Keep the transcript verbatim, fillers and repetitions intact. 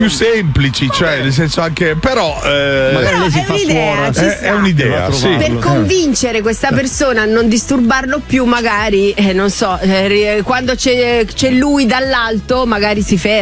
più semplici, cioè nel senso anche, però eh, magari lei si è fa un'idea, suora, ci è, sta. è un'idea, sì. Per convincere questa persona a non disturbarlo più, magari, eh, non so, eh, quando c'è, c'è lui dall'alto, magari si ferma.